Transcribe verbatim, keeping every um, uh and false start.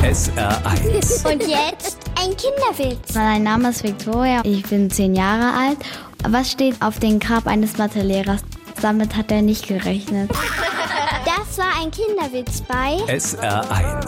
S R eins. Und jetzt ein Kinderwitz. Mein Name ist Victoria, ich bin zehn Jahre alt. Was steht auf dem Grab eines Mathelehrers? Damit hat er nicht gerechnet. Das war ein Kinderwitz bei S R eins.